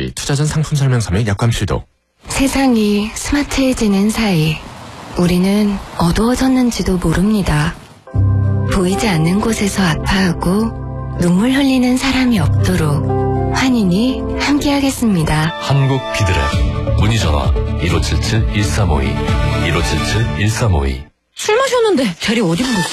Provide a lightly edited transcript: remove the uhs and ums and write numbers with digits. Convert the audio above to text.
TV 투자 전 상품 설명서 및 약관 필독. 세상이 스마트해지는 사이 우리는 어두워졌는지도 모릅니다. 보이지 않는 곳에서 아파하고 눈물 흘리는 사람이 없도록 환인이 함께하겠습니다. 한국 비드랩 문의전화 1577-1352 1577-1352. 술 마셨는데 대리 어디 부르지?